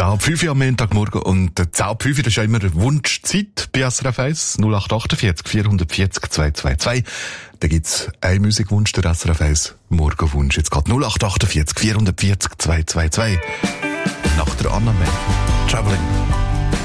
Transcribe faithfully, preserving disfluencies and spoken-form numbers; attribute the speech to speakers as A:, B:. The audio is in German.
A: zehn fünf am Montagmorgen und zehn fünf, das ist ja immer eine Wunschzeit bei S R F eins, null acht acht vier vier vier vier zwei zwei zwei. Da gibt's einen Musikwunsch, der S R F eins Morgenwunsch. Jetzt geht null acht acht vier vier vier vier zwei zwei zwei. Nach der Anna May. Traveling.